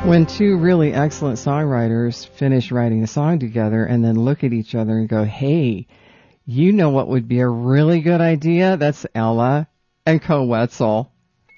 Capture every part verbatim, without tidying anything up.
When two really excellent songwriters finish writing a song together and then look at each other and go, hey, you know what would be a really good idea? That's Ella and Co Wetzel.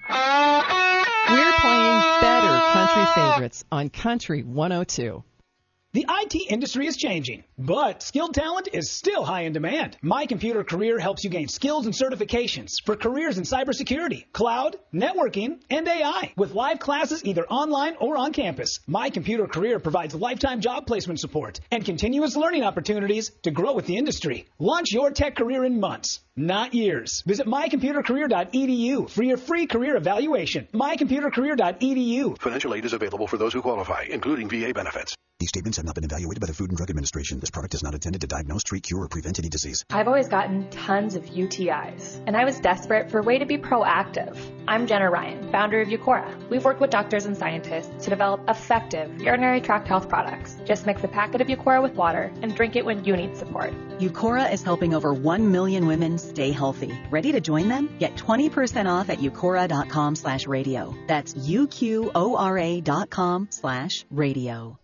We're playing better country favorites on Country one oh two. The I T industry is changing, but skilled talent is still high in demand. My Computer Career helps you gain skills and certifications for careers in cybersecurity, cloud, networking, and A I. With live classes either online or on campus, My Computer Career provides lifetime job placement support and continuous learning opportunities to grow with the industry. Launch your tech career in months, not years. Visit my computer career dot e d u for your free career evaluation. my computer career dot e d u. Financial aid is available for those who qualify, including V A benefits. These statements have not been evaluated by the Food and Drug Administration. This product is not intended to diagnose, treat, cure, or prevent any disease. I've always gotten tons of U T Is, and I was desperate for a way to be proactive. I'm Jenna Ryan, founder of Eucora. We've worked with doctors and scientists to develop effective urinary tract health products. Just mix a packet of Eucora with water and drink it when you need support. Eucora is helping over one million women stay healthy. Ready to join them? Get twenty percent off at eucora dot com slash radio. That's U Q O R A dot com slash radio.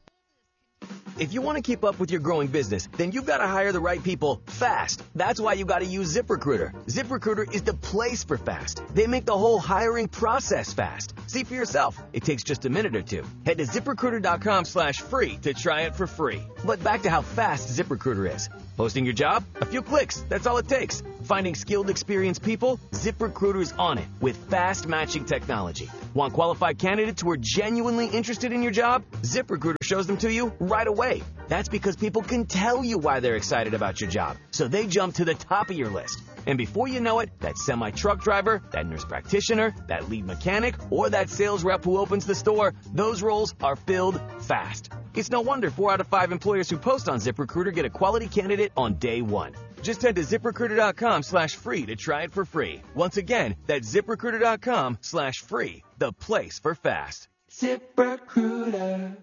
If you want to keep up with your growing business, then you've got to hire the right people fast. That's why you've got to use ZipRecruiter. ZipRecruiter is the place for fast. They make the whole hiring process fast. See for yourself. It takes just a minute or two. Head to ZipRecruiter dot com slash free to try it for free. But back to how fast ZipRecruiter is. Posting your job? A few clicks. That's all it takes. Finding skilled, experienced people? ZipRecruiter is on it with fast matching technology. Want qualified candidates who are genuinely interested in your job? ZipRecruiter shows them to you right away. That's because people can tell you why they're excited about your job, so they jump to the top of your list. And before you know it, that semi-truck driver, that nurse practitioner, that lead mechanic, or that sales rep who opens the store, those roles are filled fast. It's no wonder four out of five employers who post on ZipRecruiter get a quality candidate on day one. Just head to ZipRecruiter dot com slash free to try it for free. Once again, that's ZipRecruiter dot com slash free, the place for fast. ZipRecruiter.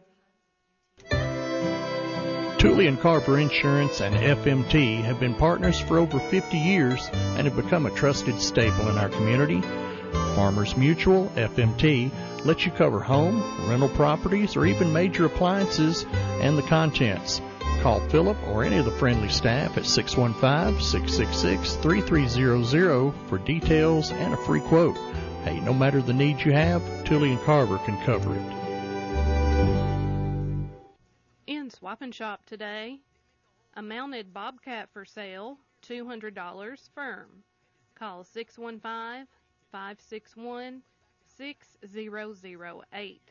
Tooley and Carver Insurance and F M T have been partners for over fifty years and have become a trusted staple in our community. Farmers Mutual, F M T, lets you cover home, rental properties, or even major appliances and the contents. Call Philip or any of the friendly staff at six one five, six six six, three three zero zero for details and a free quote. Hey, no matter the needs you have, Tooley and Carver can cover it. In Swap and Shop today, a mounted Bobcat for sale, two hundred dollars firm. Call six one five, five six one, six zero zero eight.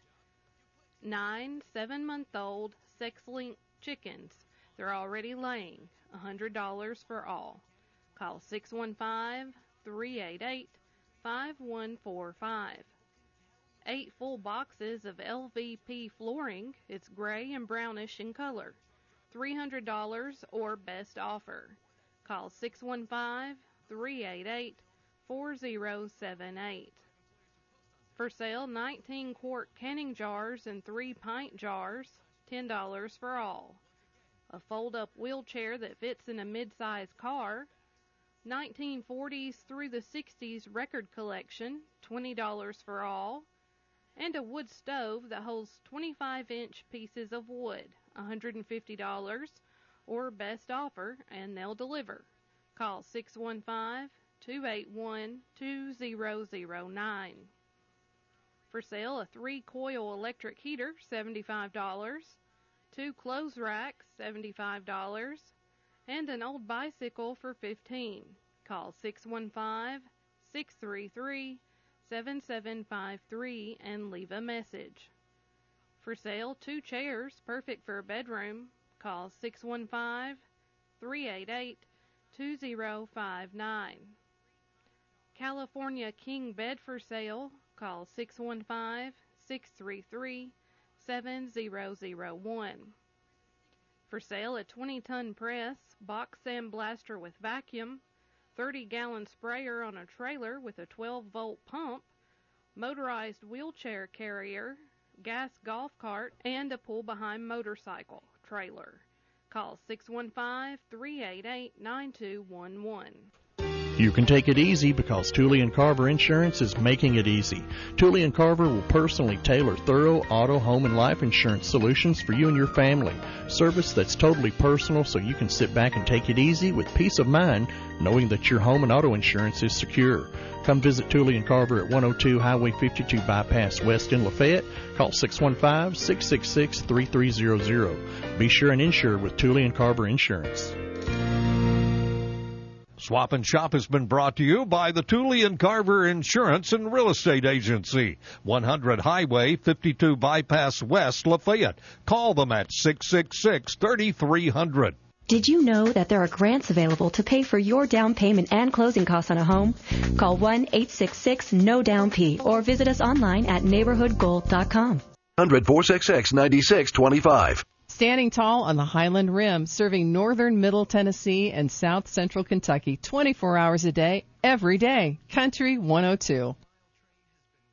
Nine seven-month-old sex-linked chickens. They're already laying, one hundred dollars for all. Call six one five, three eight eight, five one four five. Eight full boxes of L V P flooring. It's gray and brownish in color. three hundred dollars or best offer. Call six one five, three eight eight, four zero seven eight. For sale, nineteen quart canning jars and three pint jars, ten dollars for all. A fold-up wheelchair that fits in a mid-size car. nineteen forties through the sixties record collection, twenty dollars for all. And a wood stove that holds twenty-five inch pieces of wood, one hundred fifty dollars, or best offer, and they'll deliver. Call six one five, two eight one, two zero zero nine. For sale, a three-coil electric heater, seventy-five dollars, two clothes racks, seventy-five dollars, and an old bicycle for fifteen dollars. Call six one five, six three three, seven seven five three and leave a message. For sale, two chairs, perfect for a bedroom. Call six one five, three eight eight, two zero five nine. California King bed for sale. Call six one five, six three three, seven zero zero one. For sale, a twenty ton press, box sandblaster with vacuum, thirty gallon sprayer on a trailer with a twelve volt pump, motorized wheelchair carrier, gas golf cart, and a pull-behind motorcycle trailer. Call six one five, three eight eight, nine two one one. You can take it easy because Tooley and Carver Insurance is making it easy. Tooley and Carver will personally tailor thorough auto, home, and life insurance solutions for you and your family. Service that's totally personal so you can sit back and take it easy with peace of mind knowing that your home and auto insurance is secure. Come visit Tooley and Carver at one oh two Highway fifty-two Bypass West in Lafayette. Call six one five, six six six, three three zero zero. Be sure and insure with Tooley and Carver Insurance. Swap and Shop has been brought to you by the Tooley and Carver Insurance and Real Estate Agency, one hundred Highway fifty-two Bypass West, Lafayette. Call them at six six six, three three zero zero. Did you know that there are grants available to pay for your down payment and closing costs on a home? Call one eight six six, N O down P or visit us online at neighborhood gold dot com. one hundred, four six six, nine six two five. Standing tall on the Highland Rim, serving northern Middle Tennessee and south central Kentucky twenty-four hours a day, every day. Country one oh two.